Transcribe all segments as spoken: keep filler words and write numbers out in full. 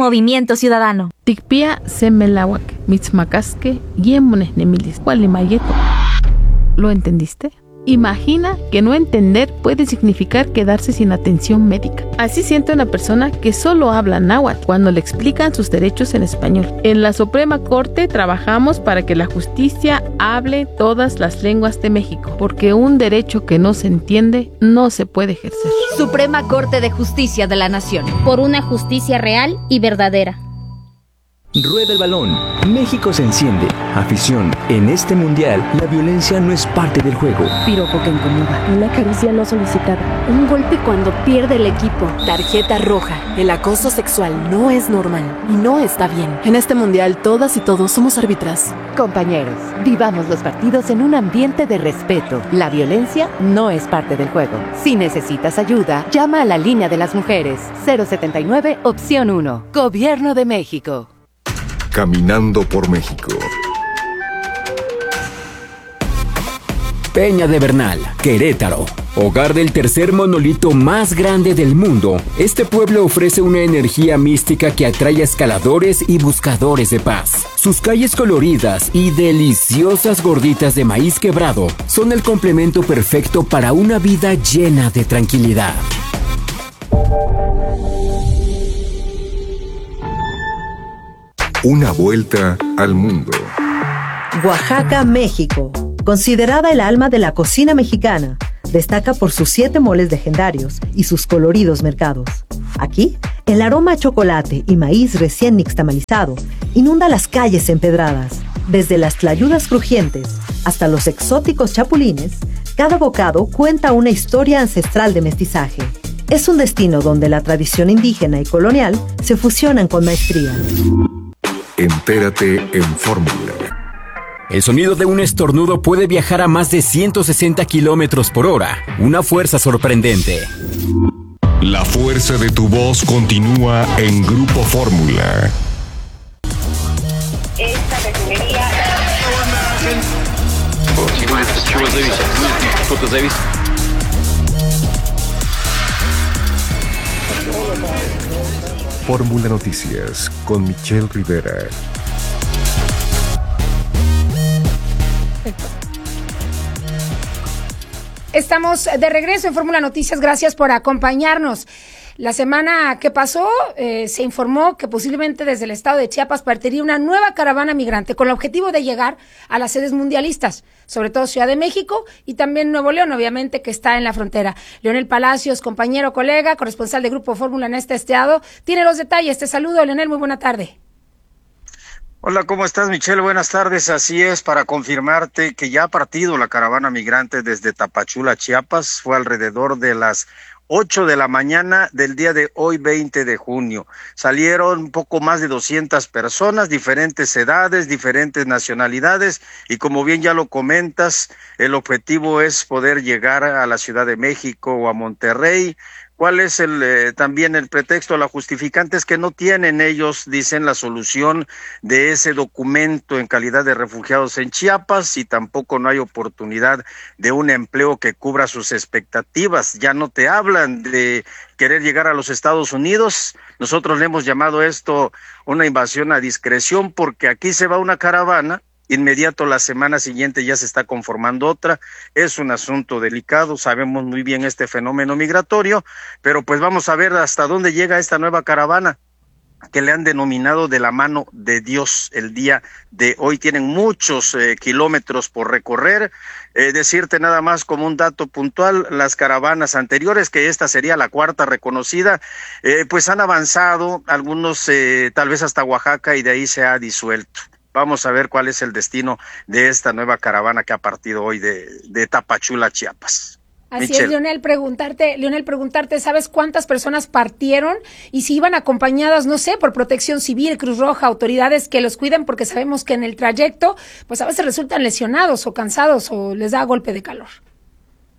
Movimiento Ciudadano. Tikpia semelawak, mitzmacasque, yemones nemilis, gualimayeto. ¿Lo entendiste? Imagina que no entender puede significar quedarse sin atención médica. Así siente una persona que solo habla náhuatl cuando le explican sus derechos en español. En la Suprema Corte trabajamos para que la justicia hable todas las lenguas de México, porque un derecho que no se entiende no se puede ejercer. Suprema Corte de Justicia de la Nación. Por una justicia real y verdadera. Rueda el balón. México se enciende. Afición. En este mundial, la violencia no es parte del juego. Piropo que incomoda. Una caricia no solicitada. Un golpe cuando pierde el equipo. Tarjeta roja. El acoso sexual no es normal y no está bien. En este mundial, todas y todos somos árbitras. Compañeros, vivamos los partidos en un ambiente de respeto. La violencia no es parte del juego. Si necesitas ayuda, llama a la línea de las mujeres. cero setenta y nueve, opción uno. Gobierno de México. Caminando por México. Peña de Bernal, Querétaro. Hogar del tercer monolito más grande del mundo, este pueblo ofrece una energía mística que atrae a escaladores y buscadores de paz. Sus calles coloridas y deliciosas gorditas de maíz quebrado son el complemento perfecto para una vida llena de tranquilidad. Una vuelta al mundo. Oaxaca, México. Considerada el alma de la cocina mexicana, destaca por sus siete moles legendarios y sus coloridos mercados. Aquí, el aroma a chocolate y maíz recién nixtamalizado inunda las calles empedradas. Desde las tlayudas crujientes hasta los exóticos chapulines, cada bocado cuenta una historia ancestral de mestizaje. Es un destino donde la tradición indígena y colonial se fusionan con maestría. Entérate en Fórmula. El sonido de un estornudo puede viajar a más de ciento sesenta kilómetros por hora, una fuerza sorprendente. La fuerza de tu voz continúa en Grupo Fórmula. Esta refinería... Fórmula Noticias con Michelle Rivera. Estamos de regreso en Fórmula Noticias, gracias por acompañarnos. La semana que pasó eh, se informó que posiblemente desde el estado de Chiapas partiría una nueva caravana migrante con el objetivo de llegar a las sedes mundialistas, sobre todo Ciudad de México y también Nuevo León, obviamente, que está en la frontera. Leonel Palacios, compañero, colega, corresponsal de Grupo Fórmula en este estado, tiene los detalles. Te saludo, Leonel, muy buena tarde. Hola, ¿cómo estás, Michelle? Buenas tardes. Así es, para confirmarte que ya ha partido la caravana migrante desde Tapachula, Chiapas. Fue alrededor de las ocho de la mañana del día de hoy, veinte de junio. Salieron un poco más de doscientas personas, diferentes edades, diferentes nacionalidades, y como bien ya lo comentas, el objetivo es poder llegar a la Ciudad de México o a Monterrey. ¿Cuál es el eh, también el pretexto? La justificante es que no tienen ellos, dicen, la solución de ese documento en calidad de refugiados en Chiapas, y tampoco no hay oportunidad de un empleo que cubra sus expectativas. Ya no te hablan de querer llegar a los Estados Unidos. Nosotros le hemos llamado esto una invasión a discreción, porque aquí se va una caravana, inmediato la semana siguiente ya se está conformando otra. Es un asunto delicado, sabemos muy bien este fenómeno migratorio, pero pues vamos a ver hasta dónde llega esta nueva caravana que le han denominado de la mano de Dios el día de hoy. Tienen muchos eh, kilómetros por recorrer. Eh, decirte nada más como un dato puntual, las caravanas anteriores, que esta sería la cuarta reconocida, eh, pues han avanzado, algunos eh, tal vez hasta Oaxaca, y de ahí se ha disuelto. Vamos a ver cuál es el destino de esta nueva caravana que ha partido hoy de, de Tapachula, Chiapas. Así Michelle. es, Leonel, preguntarte, Leonel, preguntarte, ¿sabes cuántas personas partieron y si iban acompañadas, no sé, por Protección Civil, Cruz Roja, autoridades que los cuiden? Porque sabemos que en el trayecto, pues a veces resultan lesionados o cansados o les da golpe de calor.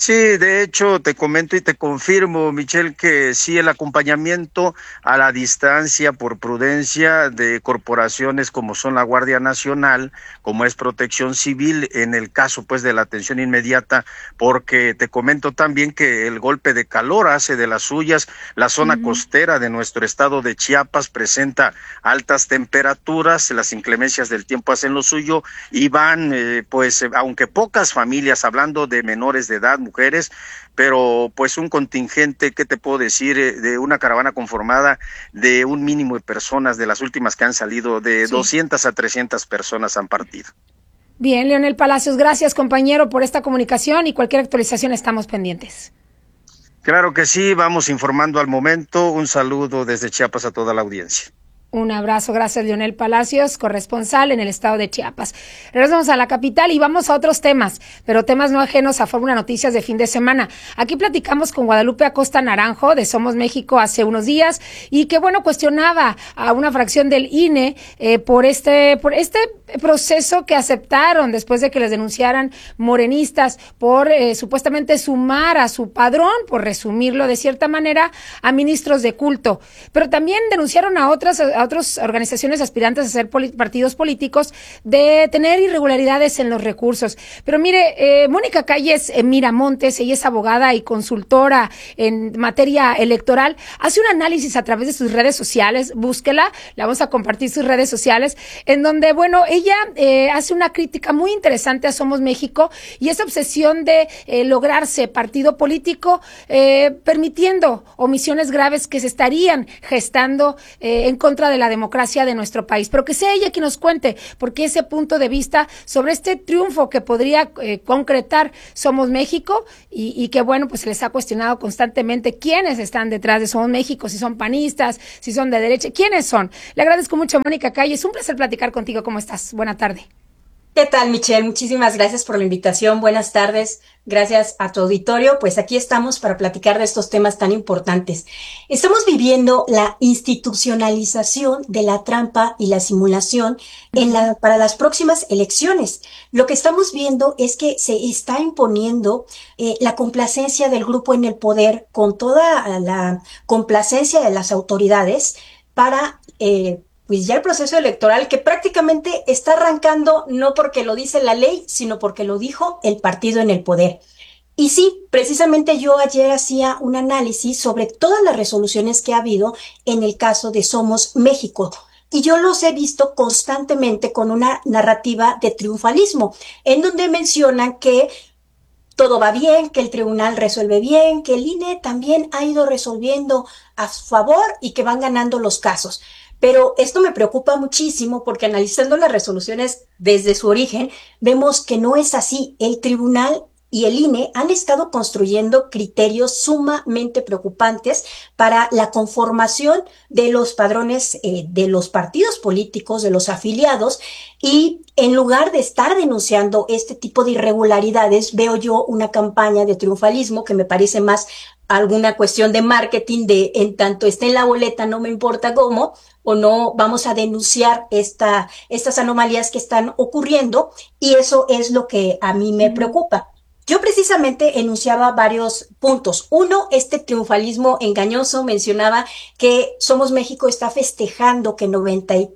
Sí, de hecho, te comento y te confirmo, Michelle, que sí, el acompañamiento a la distancia por prudencia de corporaciones como son la Guardia Nacional, como es Protección Civil, en el caso pues de la atención inmediata, porque te comento también que el golpe de calor hace de las suyas. La zona uh-huh. costera de nuestro estado de Chiapas presenta altas temperaturas, las inclemencias del tiempo hacen lo suyo y van, eh, pues, aunque pocas familias, hablando de menores de edad, mujeres, pero pues un contingente, ¿qué te puedo decir? De una caravana conformada de un mínimo de personas, de las últimas que han salido, de sí. doscientas a trescientas personas han partido. Bien, Leonel Palacios, gracias compañero por esta comunicación y cualquier actualización estamos pendientes. Claro que sí, vamos informando al momento. Un saludo desde Chiapas a toda la audiencia. Un abrazo, gracias Leonel Palacios, corresponsal en el estado de Chiapas. Regresamos a la capital y vamos a otros temas, pero temas no ajenos a Fórmula Noticias de fin de semana. Aquí platicamos con Guadalupe Acosta Naranjo de Somos México hace unos días y que bueno, cuestionaba a una fracción del I N E eh, por este, por este proceso que aceptaron después de que les denunciaran morenistas por eh, supuestamente sumar a su padrón, por resumirlo de cierta manera, a ministros de culto. Pero también denunciaron a otras a otras organizaciones aspirantes a ser poli- partidos políticos de tener irregularidades en los recursos. Pero mire, eh, Mónica Calles eh, Miramontes, ella es abogada y consultora en materia electoral, hace un análisis a través de sus redes sociales, búsquela, la vamos a compartir sus redes sociales, en donde, bueno, ella eh, hace una crítica muy interesante a Somos México y esa obsesión de eh, lograrse partido político, eh, permitiendo omisiones graves que se estarían gestando eh, en contra de la democracia de nuestro país, pero que sea ella quien nos cuente, porque ese punto de vista sobre este triunfo que podría eh, concretar Somos México y, y que bueno, pues se les ha cuestionado constantemente quiénes están detrás de Somos México, si son panistas, si son de derecha, quiénes son. Le agradezco mucho a Mónica Calle, es un placer platicar contigo, ¿cómo estás? Buena tarde. ¿Qué tal, Michelle? Muchísimas gracias por la invitación. Buenas tardes. Gracias a tu auditorio. Pues aquí estamos para platicar de estos temas tan importantes. Estamos viviendo la institucionalización de la trampa y la simulación en la, para las próximas elecciones. Lo que estamos viendo es que se está imponiendo eh, la complacencia del grupo en el poder con toda la complacencia de las autoridades para eh, pues ya el proceso electoral que prácticamente está arrancando no porque lo dice la ley, sino porque lo dijo el partido en el poder. Y sí, precisamente yo ayer hacía un análisis sobre todas las resoluciones que ha habido en el caso de Somos México. Y yo los he visto constantemente con una narrativa de triunfalismo, en donde mencionan que todo va bien, que el tribunal resuelve bien, que el I N E también ha ido resolviendo a su favor y que van ganando los casos. Pero esto me preocupa muchísimo porque analizando las resoluciones desde su origen, vemos que no es así. El tribunal y el I N E han estado construyendo criterios sumamente preocupantes para la conformación de los padrones eh, de los partidos políticos, de los afiliados, y en lugar de estar denunciando este tipo de irregularidades, veo yo una campaña de triunfalismo que me parece más alguna cuestión de marketing de en tanto esté en la boleta, no me importa cómo, o no vamos a denunciar esta, estas anomalías que están ocurriendo, y eso es lo que a mí me preocupa. Yo precisamente enunciaba varios puntos. Uno, este triunfalismo engañoso, mencionaba que Somos México está festejando que noventa y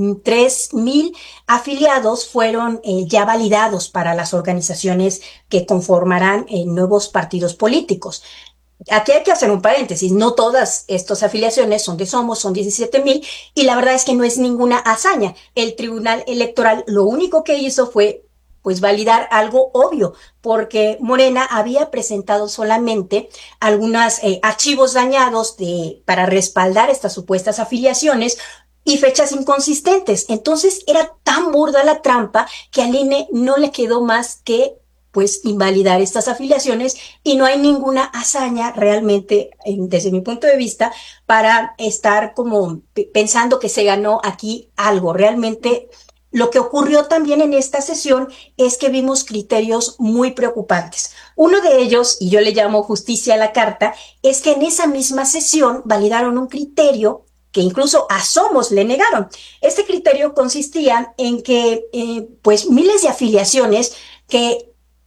tres mil afiliados fueron eh, ya validados para las organizaciones que conformarán eh, nuevos partidos políticos. Aquí hay que hacer un paréntesis, no todas estas afiliaciones son de Somos, son diecisiete mil, y la verdad es que no es ninguna hazaña. El Tribunal Electoral lo único que hizo fue pues validar algo obvio, porque Morena había presentado solamente algunos eh, archivos dañados de, para respaldar estas supuestas afiliaciones y fechas inconsistentes. Entonces era tan burda la trampa que al I N E no le quedó más que pues invalidar estas afiliaciones y no hay ninguna hazaña realmente, desde mi punto de vista, para estar como pensando que se ganó aquí algo. Realmente lo que ocurrió también en esta sesión es que vimos criterios muy preocupantes. Uno de ellos, y yo le llamo justicia a la carta, es que en esa misma sesión validaron un criterio que incluso a Somos le negaron. Este criterio consistía en que, eh, pues, miles de afiliaciones que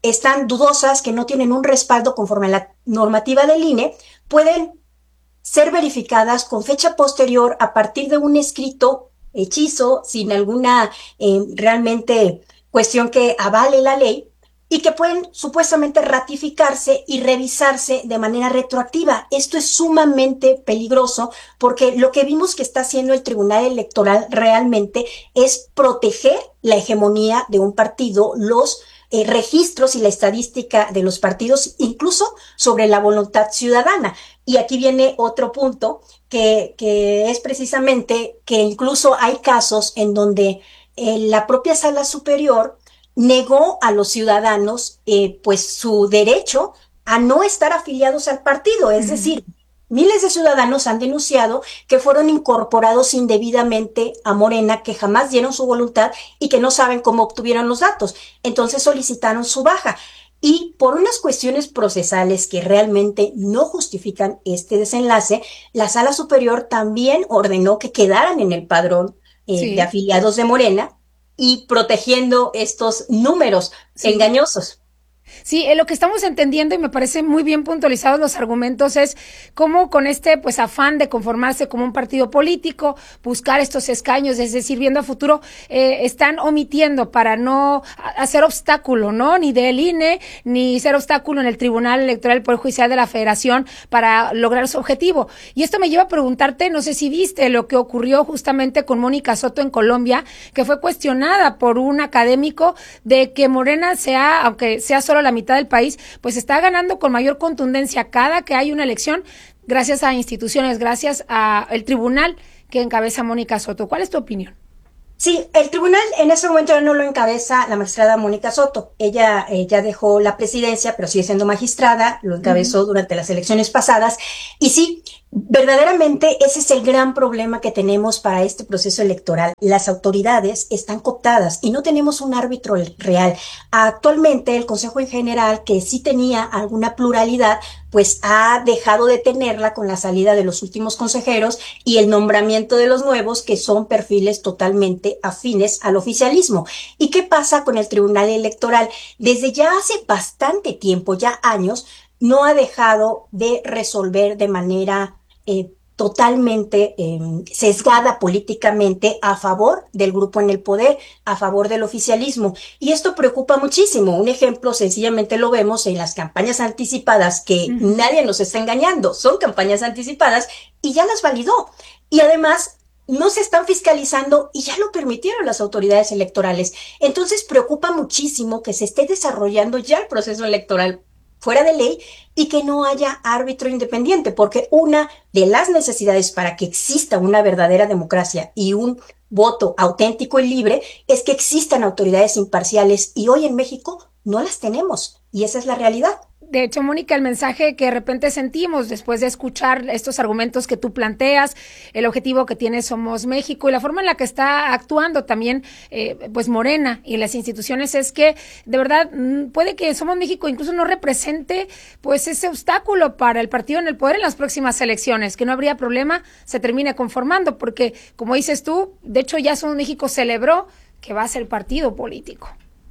están dudosas, que no tienen un respaldo conforme a la normativa del I N E, pueden ser verificadas con fecha posterior a partir de un escrito hechizo, sin alguna eh, realmente cuestión que avale la ley, y que pueden supuestamente ratificarse y revisarse de manera retroactiva. Esto es sumamente peligroso porque lo que vimos que está haciendo el Tribunal Electoral realmente es proteger la hegemonía de un partido, los eh, registros y la estadística de los partidos, incluso sobre la voluntad ciudadana. Y aquí viene otro punto que, que es precisamente que incluso hay casos en donde eh, la propia Sala Superior negó a los ciudadanos eh, pues su derecho a no estar afiliados al partido. Es uh-huh. decir, miles de ciudadanos han denunciado que fueron incorporados indebidamente a Morena, que jamás dieron su voluntad y que no saben cómo obtuvieron los datos. Entonces solicitaron su baja. Y por unas cuestiones procesales que realmente no justifican este desenlace, la Sala Superior también ordenó que quedaran en el padrón eh, sí. de afiliados de Morena, y protegiendo estos números sí. engañosos. Sí, eh, lo que estamos entendiendo, y me parece muy bien puntualizados los argumentos, es cómo con este pues afán de conformarse como un partido político, buscar estos escaños, es decir, viendo a futuro, eh, están omitiendo para no hacer obstáculo, ¿no? Ni del I N E, ni ser obstáculo en el Tribunal Electoral del Poder Judicial de la Federación para lograr su objetivo. Y esto me lleva a preguntarte, no sé si viste lo que ocurrió justamente con Mónica Soto en Colombia, que fue cuestionada por un académico de que Morena sea, aunque sea solo la mitad del país, pues está ganando con mayor contundencia cada que hay una elección, gracias a instituciones, gracias al tribunal que encabeza Mónica Soto. ¿Cuál es tu opinión? Sí, el tribunal en ese momento ya no lo encabeza la magistrada Mónica Soto. Ella eh, ya dejó la presidencia, pero sigue siendo magistrada, lo encabezó uh-huh. durante las elecciones pasadas. Y sí, verdaderamente ese es el gran problema que tenemos para este proceso electoral. Las autoridades están cooptadas y no tenemos un árbitro real. Actualmente el Consejo en general, que sí tenía alguna pluralidad, pues ha dejado de tenerla con la salida de los últimos consejeros y el nombramiento de los nuevos, que son perfiles totalmente afines al oficialismo. ¿Y qué pasa con el Tribunal Electoral? Desde ya hace bastante tiempo, ya años, no ha dejado de resolver de manera eh, totalmente eh, sesgada políticamente a favor del grupo en el poder, a favor del oficialismo. Y esto preocupa muchísimo. Un ejemplo sencillamente lo vemos en las campañas anticipadas, que uh-huh. nadie nos está engañando, son campañas anticipadas y ya las validó. Y además no se están fiscalizando y ya lo permitieron las autoridades electorales. Entonces preocupa muchísimo que se esté desarrollando ya el proceso electoral fuera de ley y que no haya árbitro independiente, porque una de las necesidades para que exista una verdadera democracia y un voto auténtico y libre es que existan autoridades imparciales, y hoy en México no las tenemos, y esa es la realidad. De hecho, Mónica, el mensaje que de repente sentimos después de escuchar estos argumentos que tú planteas, el objetivo que tiene Somos México y la forma en la que está actuando también eh, pues Morena y las instituciones, es que de verdad puede que Somos México incluso no represente pues ese obstáculo para el partido en el poder en las próximas elecciones, que no habría problema, se termine conformando, porque como dices tú, de hecho ya Somos México celebró que va a ser partido político.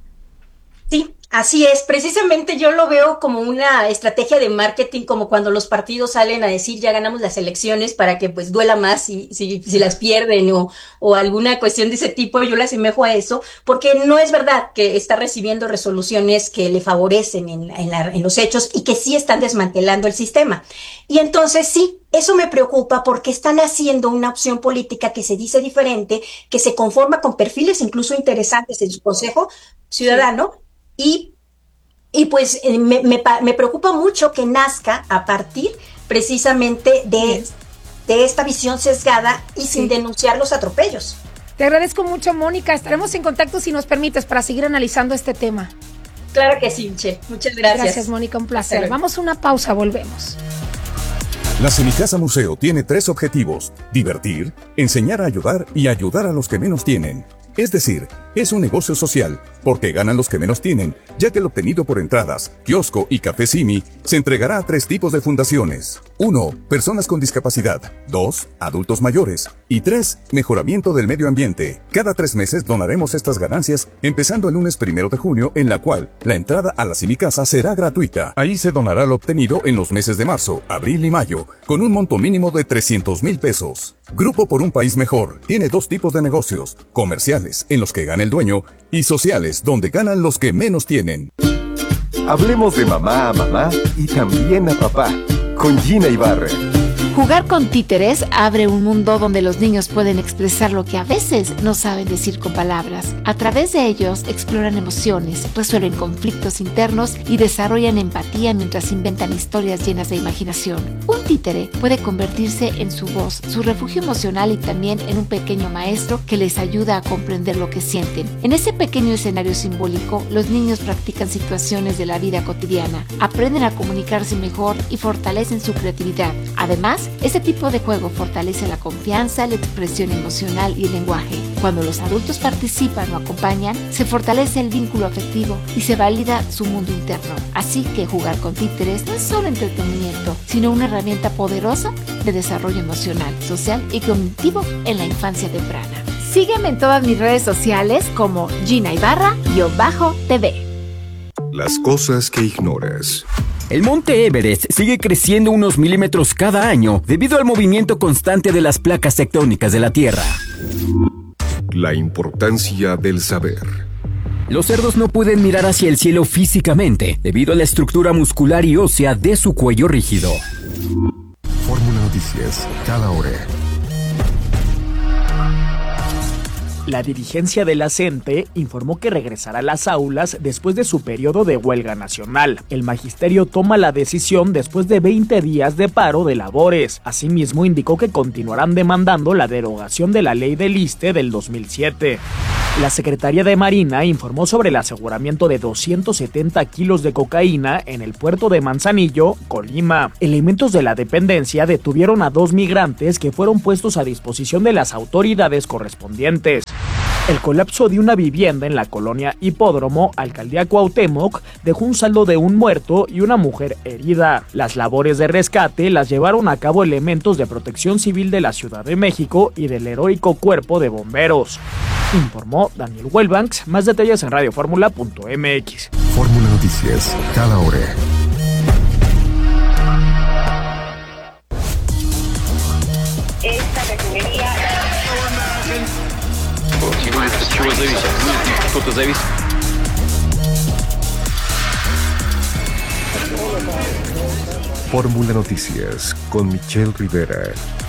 Sí, así es. Precisamente yo lo veo como una estrategia de marketing, como cuando los partidos salen a decir ya ganamos las elecciones para que pues duela más si, si, si las pierden o, o alguna cuestión de ese tipo. Yo le asemejo a eso, porque no es verdad que está recibiendo resoluciones que le favorecen en, en, la, en los hechos y que sí están desmantelando el sistema. Y entonces sí, eso me preocupa porque están haciendo una opción política que se dice diferente, que se conforma con perfiles incluso interesantes en su Consejo Ciudadano. Sí. Y, y pues eh, me, me, me preocupa mucho que nazca a partir precisamente de, de esta visión sesgada y sin sí. denunciar los atropellos. Te agradezco mucho, Mónica. Estaremos en contacto, si nos permites, para seguir analizando este tema. Claro que sí, Che. Muchas gracias. Gracias, Mónica. Un placer. Vamos a una pausa, volvemos. La Cenicasa Museo tiene tres objetivos: divertir, enseñar a ayudar y ayudar a los que menos tienen. Es decir, es un negocio social, porque ganan los que menos tienen, ya que el obtenido por entradas, kiosco y café Simi se entregará a tres tipos de fundaciones. uno. Personas con discapacidad. dos. Adultos mayores. Y tres. Mejoramiento del medio ambiente. Cada tres meses donaremos estas ganancias, empezando el lunes primero de junio, en la cual la entrada a la Cinicasa será gratuita. Ahí se donará lo obtenido en los meses de marzo, abril y mayo, con un monto mínimo de trescientos mil pesos. Grupo por un País Mejor tiene dos tipos de negocios: comerciales, en los que gana el dueño, y sociales, donde ganan los que menos tienen. Hablemos de mamá a mamá y también a papá, con Gina Ibarra. Jugar con títeres abre un mundo donde los niños pueden expresar lo que a veces no saben decir con palabras. A través de ellos exploran emociones, resuelven conflictos internos y desarrollan empatía mientras inventan historias llenas de imaginación. Un títere puede convertirse en su voz, su refugio emocional y también en un pequeño maestro que les ayuda a comprender lo que sienten. En ese pequeño escenario simbólico, los niños practican situaciones de la vida cotidiana, aprenden a comunicarse mejor y fortalecen su creatividad. Además, este tipo de juego fortalece la confianza, la expresión emocional y el lenguaje. Cuando los adultos participan o acompañan, se fortalece el vínculo afectivo y se valida su mundo interno. Así que jugar con títeres no es solo entretenimiento, sino una herramienta poderosa de desarrollo emocional, social y cognitivo en la infancia temprana. Sígueme en todas mis redes sociales como Gina Ibarra-T V. Las cosas que ignoras. El monte Everest sigue creciendo unos milímetros cada año debido al movimiento constante de las placas tectónicas de la Tierra. La importancia del saber. Los cerdos no pueden mirar hacia el cielo físicamente debido a la estructura muscular y ósea de su cuello rígido. Fórmula Noticias, cada hora. La dirigencia de la CENTE informó que regresará a las aulas después de su periodo de huelga nacional. El magisterio toma la decisión después de veinte días de paro de labores. Asimismo, indicó que continuarán demandando la derogación de la ley del ISSSTE del dos mil siete. La Secretaría de Marina informó sobre el aseguramiento de doscientos setenta kilos de cocaína en el puerto de Manzanillo, Colima. Elementos de la dependencia detuvieron a dos migrantes que fueron puestos a disposición de las autoridades correspondientes. El colapso de una vivienda en la colonia Hipódromo, alcaldía Cuauhtémoc, dejó un saldo de un muerto y una mujer herida. Las labores de rescate las llevaron a cabo elementos de Protección Civil de la Ciudad de México y del heroico Cuerpo de Bomberos. Informó Daniel Welbanks. Más detalles en radio fórmula punto m x. Fórmula Noticias, cada hora. Esta refinería... Fórmula Noticias con Michelle Rivera.